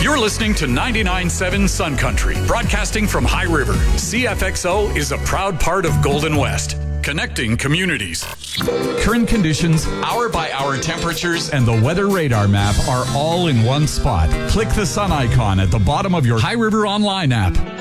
You're listening to 99.7 Sun Country, broadcasting from High River. CFXO is a proud part of Golden West, connecting communities. Current conditions, hour-by-hour temperatures, and the weather radar map are all in one spot. Click the sun icon at the bottom of your High River Online app.